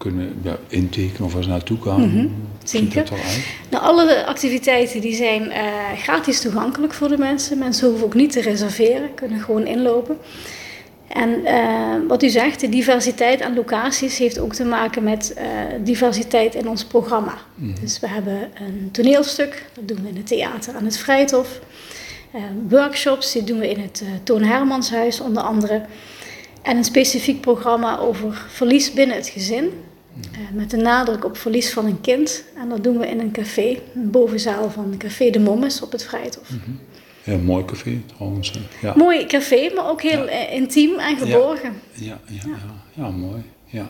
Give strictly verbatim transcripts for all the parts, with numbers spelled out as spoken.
kunnen ja, intekenen of waar ze naartoe gaan. Mm-hmm. Zeker. Nou, alle activiteiten die zijn uh, gratis toegankelijk voor de mensen. Mensen hoeven ook niet te reserveren, kunnen gewoon inlopen. En uh, wat u zegt, de diversiteit aan locaties heeft ook te maken met uh, diversiteit in ons programma. Mm. Dus we hebben een toneelstuk, dat doen we in het theater aan het Vrijthof. Uh, workshops, die doen we in het uh, Toon Hermanshuis onder andere. En een specifiek programma over verlies binnen het gezin. Uh, met de nadruk op verlies van een kind. En dat doen we in een café, een bovenzaal van Café de Mommes op het Vrijthof. Mm-hmm. Ja, een mooi café trouwens. Ja. Mooi café, maar ook heel ja. intiem en geborgen. Ja, ja, ja, ja. ja. ja mooi. Ja.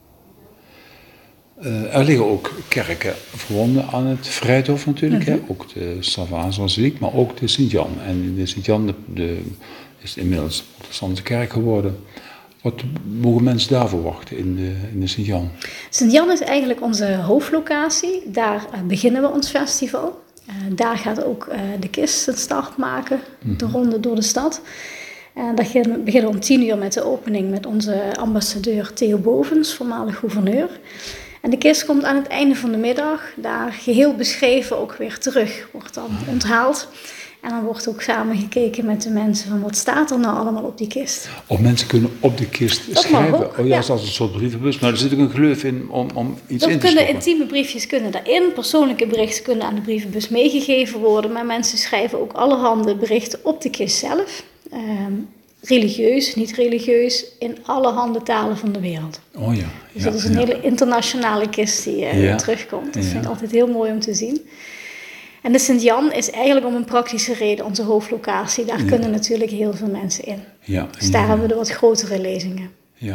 Uh, er liggen ook kerken verbonden aan het Vrijthof natuurlijk. Mm-hmm. Hè? Ook de Sint-Vaasbasiliek, maar ook de Sint-Jan. En de Sint-Jan de, de, is inmiddels een protestantse kerk geworden. Wat mogen mensen daar verwachten in de, in de Sint-Jan? Sint-Jan is eigenlijk onze hoofdlocatie. Daar uh, beginnen we ons festival. Uh, daar gaat ook uh, de kist een start maken, mm-hmm. de ronde door de stad. Uh, we beginnen om tien uur met de opening met onze ambassadeur Theo Bovens, voormalig gouverneur. En de kist komt aan het einde van de middag, daar geheel beschreven ook weer terug, wordt dan onthaald. En dan wordt ook samen gekeken met de mensen van wat staat er nou allemaal op die kist. Of mensen kunnen op de kist dat schrijven? Ook, oh ja, ja. Zoals een soort brievenbus. Nou, er zit ook een gleuf in om, om iets dat in te kunnen stoppen. Intieme briefjes kunnen daarin, persoonlijke berichten kunnen aan de brievenbus meegegeven worden. Maar mensen schrijven ook allerhande berichten op de kist zelf. Um, religieus, niet religieus, in allerhande talen van de wereld. Oh ja. Dus ja, dat is een ja. hele internationale kist die uh, ja. terugkomt. Dat ja. vind ik altijd heel mooi om te zien. En de Sint-Jan is eigenlijk om een praktische reden onze hoofdlocatie. Daar ja. kunnen natuurlijk heel veel mensen in. Ja. Dus daar ja. hebben we de wat grotere lezingen. Ja.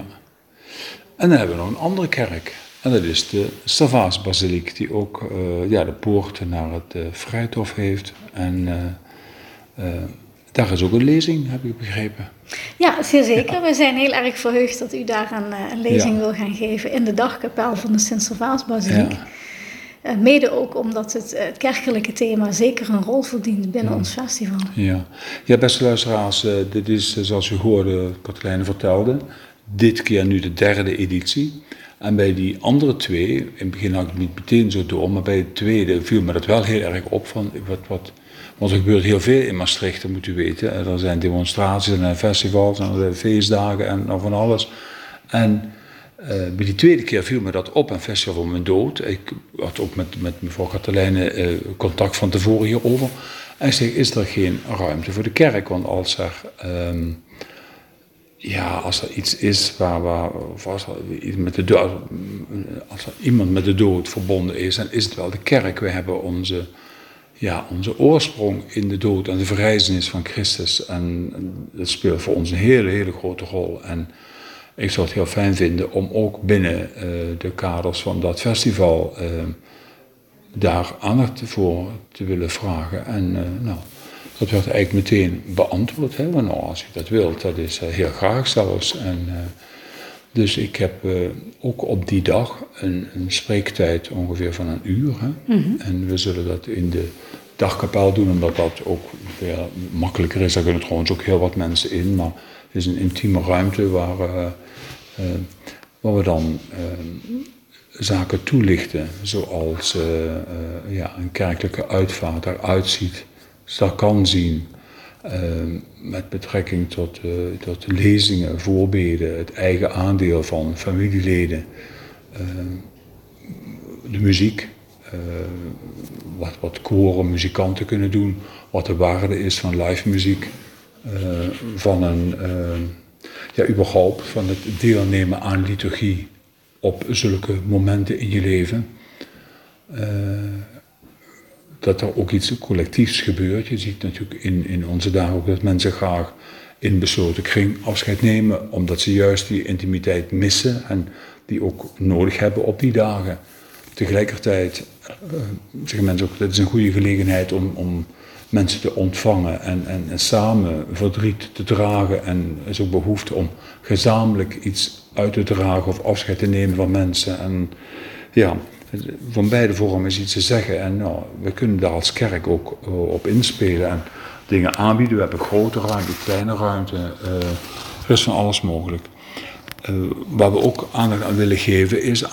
En dan hebben we nog een andere kerk. En dat is de Sint-Vaasbasiliek, die ook uh, ja, de poorten naar het uh, Vrijthof heeft. En uh, uh, daar is ook een lezing, heb ik begrepen. Ja, zeer zeker. Ja. We zijn heel erg verheugd dat u daar een, een lezing ja. wil gaan geven in de dagkapel van de Sint-Vaasbasiliek. Ja. Uh, mede ook omdat het, uh, het kerkelijke thema zeker een rol verdient binnen ja. ons festival. Ja, ja beste luisteraars, uh, dit is uh, zoals u hoorde, Katelijne vertelde, dit keer nu de derde editie. En bij die andere twee, in het begin had ik het niet meteen zo door, maar bij de tweede viel me dat wel heel erg op. Van wat, wat, want er gebeurt heel veel in Maastricht, dat moet u weten. Er zijn demonstraties en festivals en er zijn feestdagen en nog van alles. En Uh, bij die tweede keer viel me dat op, een festival voor mijn dood. Ik had ook met, met mevrouw Katelijne uh, contact van tevoren hierover. En ik zeg, is er geen ruimte voor de kerk? Want als er, um, ja, als er iets is waar, waar of als, er met de dood, als er iemand met de dood verbonden is, dan is het wel de kerk. We hebben onze, ja, onze oorsprong in de dood en de verrijzenis van Christus. En dat speelt voor ons een hele, hele grote rol. En ik zou het heel fijn vinden om ook binnen uh, de kaders van dat festival uh, daar aandacht voor te willen vragen. En uh, nou, dat werd eigenlijk meteen beantwoord. Hè? Want nou, als u dat wilt, dat is uh, heel graag zelfs. En, uh, dus ik heb uh, ook op die dag een, een spreektijd ongeveer van een uur. Hè? Mm-hmm. En we zullen dat in de dagkapel doen, omdat dat ook weer makkelijker is. Daar kunnen trouwens ook heel wat mensen in, maar het is een intieme ruimte waar, uh, uh, waar we dan uh, zaken toelichten, zoals uh, uh, ja, een kerkelijke uitvaart eruit ziet, dat kan zien, uh, met betrekking tot, uh, tot lezingen, voorbeden, het eigen aandeel van familieleden, uh, de muziek, uh, wat, wat koren, muzikanten kunnen doen, wat de waarde is van live muziek. Uh, van een, uh, ja, überhaupt van het deelnemen aan liturgie op zulke momenten in je leven. Uh, dat er ook iets collectiefs gebeurt. Je ziet natuurlijk in, in onze dagen ook dat mensen graag in besloten kring afscheid nemen, omdat ze juist die intimiteit missen en die ook nodig hebben op die dagen. Tegelijkertijd uh, zeggen mensen ook, dat is een goede gelegenheid om, om mensen te ontvangen en, en, en samen verdriet te dragen. En er is ook behoefte om gezamenlijk iets uit te dragen of afscheid te nemen van mensen. En ja, van beide vormen is iets te zeggen. En nou, we kunnen daar als kerk ook uh, op inspelen en dingen aanbieden. We hebben grote ruimte, kleine ruimte. Uh, er is van alles mogelijk. Uh, waar we ook aandacht aan willen geven is